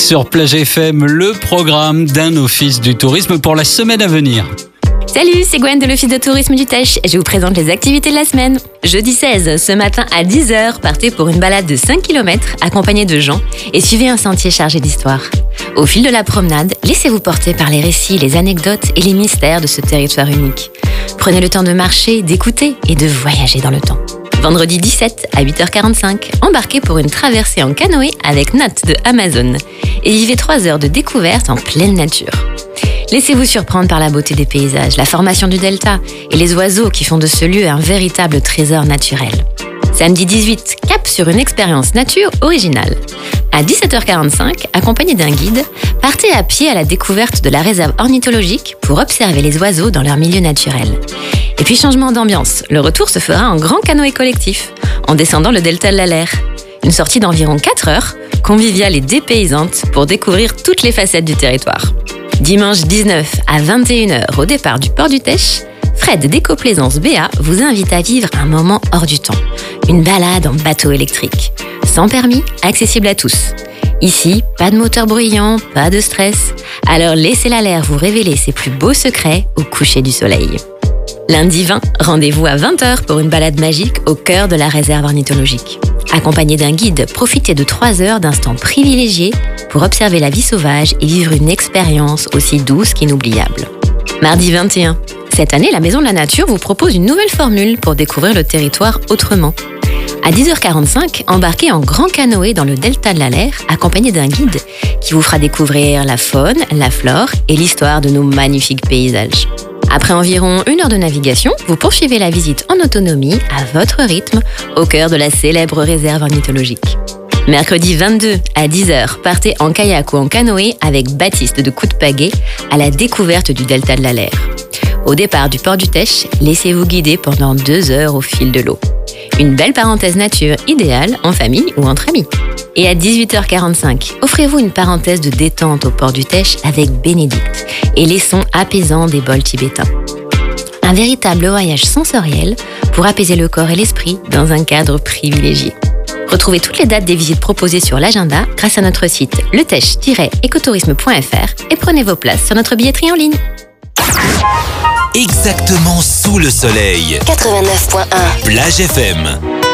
sur Plage FM, le programme d'un office du tourisme pour la semaine à venir. Salut, c'est Gwen de l'Office de tourisme du Teche. Je vous présente les activités de la semaine. Jeudi 16, ce matin à 10h, partez pour une balade de 5 km accompagnée de gens et suivez un sentier chargé d'histoire. Au fil de la promenade, laissez-vous porter par les récits, les anecdotes et les mystères de ce territoire unique. Prenez le temps de marcher, d'écouter et de voyager dans le temps. Vendredi 17 à 8h45, embarquez pour une traversée en canoë avec Nat de Amazon et vivez 3 heures de découverte en pleine nature. Laissez-vous surprendre par la beauté des paysages, la formation du delta et les oiseaux qui font de ce lieu un véritable trésor naturel. Samedi 18, cap sur une expérience nature originale. À 17h45, accompagné d'un guide, partez à pied à la découverte de la réserve ornithologique pour observer les oiseaux dans leur milieu naturel. Et puis changement d'ambiance, le retour se fera en grand canoë collectif, en descendant le delta de l'Aller. Une sortie d'environ 4 heures, conviviale et dépaysante pour découvrir toutes les facettes du territoire. Dimanche 19 à 21h au départ du port du Teche, Fred d'Éco-Plaisance BA vous invite à vivre un moment hors du temps. Une balade en bateau électrique. Sans permis, accessible à tous. Ici, pas de moteur bruyant, pas de stress. Alors laissez l'air vous révéler ses plus beaux secrets au coucher du soleil. Lundi 20, rendez-vous à 20h pour une balade magique au cœur de la réserve ornithologique. Accompagné d'un guide, profitez de 3 heures d'instants privilégiés pour observer la vie sauvage et vivre une expérience aussi douce qu'inoubliable. Mardi 21. Cette année, la Maison de la Nature vous propose une nouvelle formule pour découvrir le territoire autrement. À 10h45, embarquez en grand canoë dans le delta de l'Aller, accompagné d'un guide qui vous fera découvrir la faune, la flore et l'histoire de nos magnifiques paysages. Après environ 1 heure de navigation, vous poursuivez la visite en autonomie, à votre rythme, au cœur de la célèbre réserve ornithologique. Mercredi 22 à 10h, partez en kayak ou en canoë avec Baptiste de Coup de Pagaie à la découverte du delta de l'Aller. Au départ du port du Teche, laissez-vous guider pendant 2 heures au fil de l'eau. Une belle parenthèse nature idéale en famille ou entre amis. Et à 18h45, offrez-vous une parenthèse de détente au port du Teche avec Bénédicte et les sons apaisants des bols tibétains. Un véritable voyage sensoriel pour apaiser le corps et l'esprit dans un cadre privilégié. Retrouvez toutes les dates des visites proposées sur l'agenda grâce à notre site letech-ecotourisme.fr et prenez vos places sur notre billetterie en ligne. Exactement sous le soleil. 89.1 Plage FM.